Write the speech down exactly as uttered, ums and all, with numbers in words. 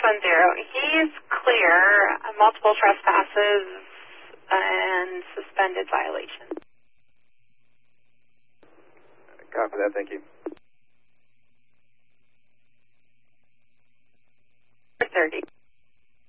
one zero. He's clear, uh, multiple trespasses and suspended violation. Copy that, thank you. thirty.